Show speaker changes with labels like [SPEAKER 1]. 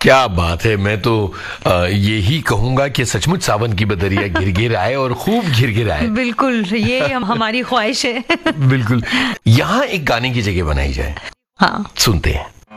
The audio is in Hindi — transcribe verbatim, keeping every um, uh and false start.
[SPEAKER 1] क्या बात है। मैं तो यही कहूंगा कि सचमुच सावन की बदरिया घिर घिर आए और खूब घिर घिर आए।
[SPEAKER 2] बिल्कुल, ये हमारी ख्वाहिश है।
[SPEAKER 1] बिल्कुल। यहाँ एक गाने की जगह बनाई जाए।
[SPEAKER 2] हाँ,
[SPEAKER 1] सुनते हैं।